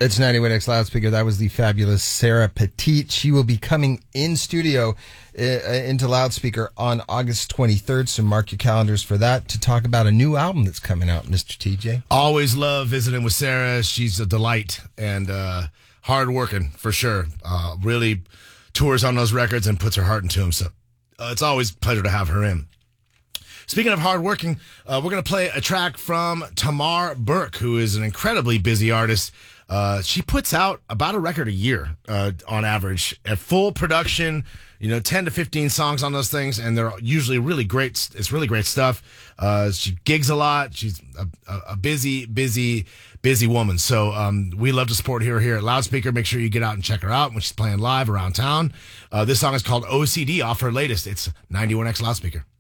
It's 91X Loudspeaker. That was the fabulous Sarah Petit. She will be coming in studio into Loudspeaker on August 23rd, so mark your calendars for that, to talk about a new album that's coming out, Mr. TJ. Always love visiting with Sarah. She's a delight and hard-working, for sure. Really tours on those records and puts her heart into them, so it's always a pleasure to have her in. Speaking of hardworking, we're going to play a track from Tamar Burke, who is an incredibly busy artist. She puts out about a record a year on average at full production, 10 to 15 songs on those things, and they're usually really great. It's really great stuff. She gigs a lot. She's a busy woman. So we love to support her here at Loudspeaker. Make sure you get out and check her out when she's playing live around town. This song is called OCD, off her latest. It's 91X Loudspeaker.